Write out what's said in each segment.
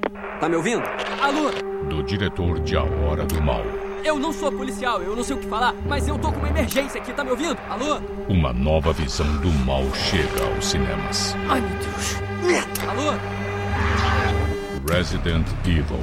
Tá me ouvindo? Alô? Do diretor de A Hora do Mal. Eu não sou policial, eu não sei o que falar, mas eu tô com uma emergência aqui, tá me ouvindo? Alô? Uma nova visão do mal chega aos cinemas. Ai, meu Deus. Alô? Resident Evil.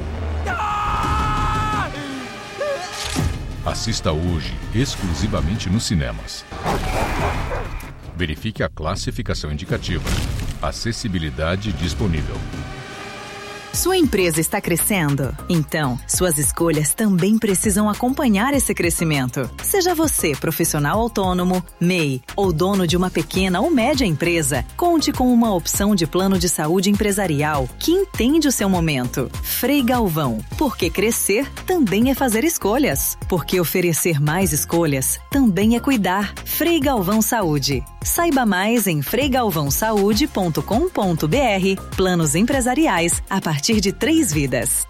Assista hoje, exclusivamente nos cinemas. Verifique a classificação indicativa. Acessibilidade disponível. Sua empresa está crescendo? Então, suas escolhas também precisam acompanhar esse crescimento. Seja você profissional autônomo, MEI ou dono de uma pequena ou média empresa, conte com uma opção de plano de saúde empresarial que entende o seu momento. Frei Galvão, porque crescer também é fazer escolhas. Porque oferecer mais escolhas também é cuidar. Frei Galvão Saúde. Saiba mais em freigalvãosaude.com.br. Planos empresariais a partir de 3 vidas.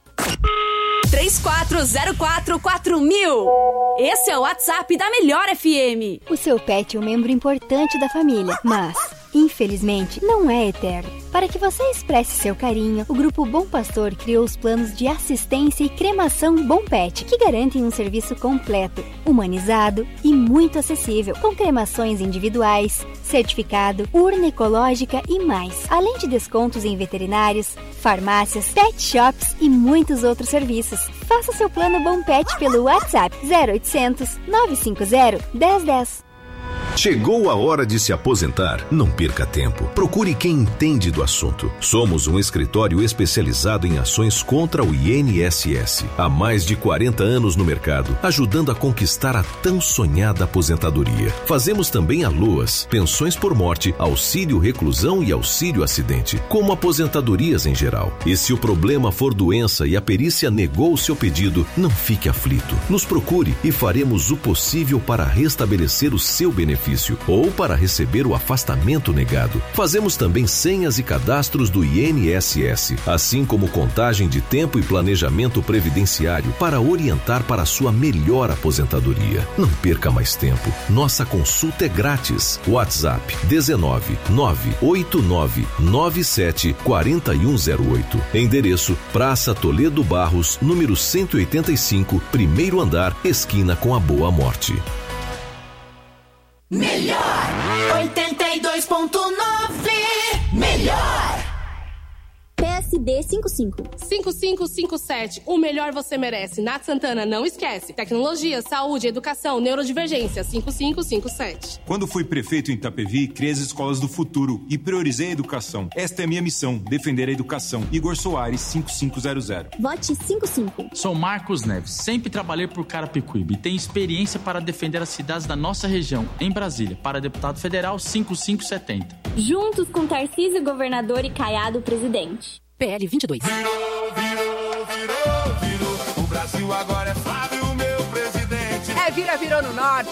34044000. Esse é o WhatsApp da Melhor FM. O seu pet é um membro importante da família, mas, infelizmente, não é eterno. Para que você expresse seu carinho, o Grupo Bom Pastor criou os planos de assistência e cremação Bom Pet, que garantem um serviço completo, humanizado e muito acessível, com cremações individuais, certificado, urna ecológica e mais, além de descontos em veterinários, farmácias, pet shops e muitos outros serviços. Faça seu plano Bom Pet pelo WhatsApp 0800 950 1010. Chegou a hora de se aposentar? Não perca tempo. Procure quem entende do assunto. Somos um escritório especializado em ações contra o INSS. Há mais de 40 anos no mercado, ajudando a conquistar a tão sonhada aposentadoria. Fazemos também ALOAs, pensões por morte, auxílio reclusão e auxílio acidente, como aposentadorias em geral. E se o problema for doença e a perícia negou o seu pedido, não fique aflito. Nos procure e faremos o possível para restabelecer o seu benefício ou para receber o afastamento negado. Fazemos também senhas e cadastros do INSS, assim como contagem de tempo e planejamento previdenciário para orientar para a sua melhor aposentadoria. Não perca mais tempo. Nossa consulta é grátis. WhatsApp 19 989 97 4108. Endereço Praça Toledo Barros, número 185, primeiro andar, esquina com a Boa Morte. Melhor 82.9. Melhor PSD 55. 5557. O melhor você merece. Nath Santana, não esquece. Tecnologia, saúde, educação, neurodivergência. 5557. Quando fui prefeito em Itapevi, criei as escolas do futuro e priorizei a educação. Esta é a minha missão, defender a educação. Igor Soares, 5500. Vote 55. Sou Marcos Neves. Sempre trabalhei por Carapicuíba e tenho experiência para defender as cidades da nossa região, em Brasília. Para deputado federal, 5570. Juntos com Tarcísio, governador, e Caiado, presidente. PL 22. Virou. O Brasil agora é Flávio, meu presidente. Virou no norte,